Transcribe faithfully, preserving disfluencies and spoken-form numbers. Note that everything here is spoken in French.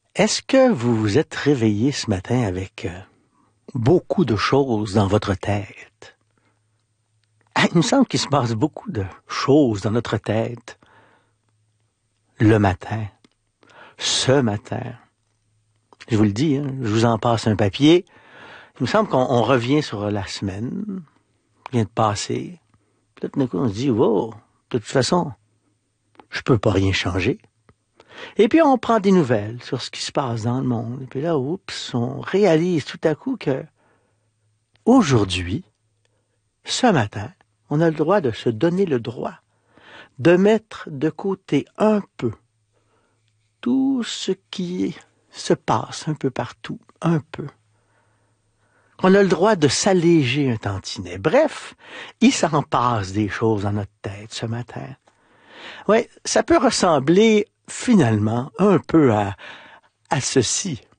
Est-ce que vous vous êtes réveillé ce matin avec euh, beaucoup de choses dans votre tête? Ah, il me semble qu'il se passe beaucoup de choses dans notre tête le matin, ce matin. Je vous le dis, hein, je vous en passe un papier. Il me semble qu'on on revient sur la semaine qui vient de passer. Puis là, tout d'un coup, on se dit, wow, de toute façon, je peux pas rien changer. Et puis, on prend des nouvelles sur ce qui se passe dans le monde. Et puis là, oups, on réalise tout à coup que aujourd'hui, ce matin, on a le droit de se donner le droit de mettre de côté un peu tout ce qui se passe un peu partout, un peu. On a le droit de s'alléger un tantinet. Bref, il s'en passe des choses dans notre tête ce matin. Ouais, ça peut ressembler finalement un peu à, à ceci.